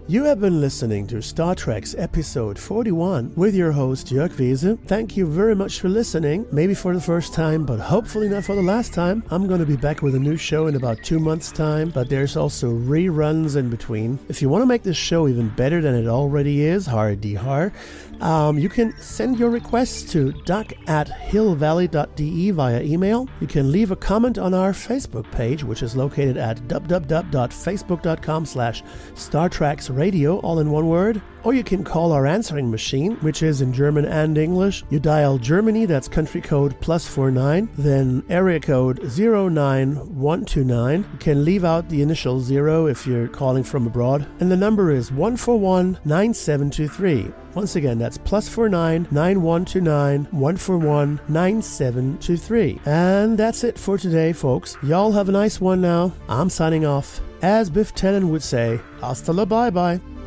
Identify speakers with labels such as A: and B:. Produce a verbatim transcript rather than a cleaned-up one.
A: You have been listening to Star Trek's episode forty-one with your host Jörg Wiese. Thank you very much for listening, maybe for the first time, but hopefully not for the last time. I'm going to be back with a new show in about two months' time, but there's also reruns in between. If you want to make this show even better than it already is, hardy har, um, you can send your requests to duck at hillvalley.de via email. You can leave a comment on our Facebook page, which is located at www.facebook.com slash Star Treks Radio, all in one word. Or you can call our answering machine, which is in German and English. You dial Germany, that's country code plus four nine, then area code zero nine one two nine. You can leave out the initial zero if you're calling from abroad. And the number is one four one nine seven two three. Once again, that's plus four nine nine one two nine one four one nine seven two three. And that's it for today, folks. Y'all have a nice one now. I'm signing off. As Biff Tannen would say, hasta la bye bye.